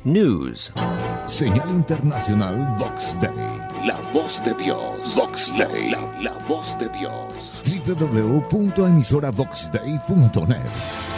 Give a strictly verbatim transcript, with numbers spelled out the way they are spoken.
News. Señal internacional Vox Day. La voz de Dios. Vox Day. La, la, la voz de Dios. w w w punto emisora vox day punto net